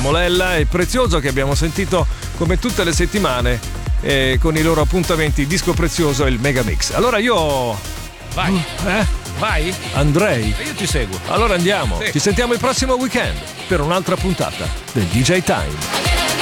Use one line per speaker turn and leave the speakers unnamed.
Molella e Prezioso, che abbiamo sentito come tutte le settimane con i loro appuntamenti Disco Prezioso e il Megamix. Allora io...
Vai. Vai?
Andrei.
Io ti seguo.
Allora andiamo.
Sì.
Ci sentiamo il prossimo weekend per un'altra puntata del DJ Time.